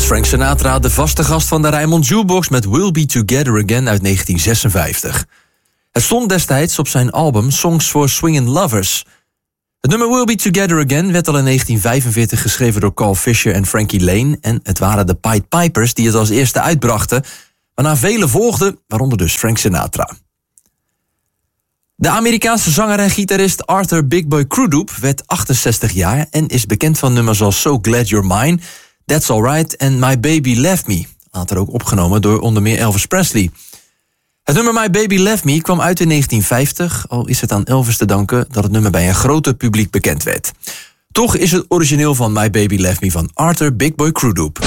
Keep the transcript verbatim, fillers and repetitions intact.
was Frank Sinatra, de vaste gast van de Raymond Jukebox met We'll Be Together Again uit negentien zesenvijftig. Het stond destijds op zijn album Songs for Swingin' Lovers. Het nummer We'll Be Together Again werd al in negentien vijfenveertig geschreven door Carl Fisher en Frankie Lane, en het waren de Pied Pipers die het als eerste uitbrachten, waarna velen volgden, waaronder dus Frank Sinatra. De Amerikaanse zanger en gitarist Arthur Big Boy Crudup werd achtenzestig jaar en is bekend van nummers als So Glad You're Mine, That's Alright en My Baby Left Me, later ook opgenomen door onder meer Elvis Presley. Het nummer My Baby Left Me kwam uit in negentien vijftig, al is het aan Elvis te danken dat het nummer bij een groter publiek bekend werd. Toch is het origineel van My Baby Left Me van Arthur Big Boy Crudup.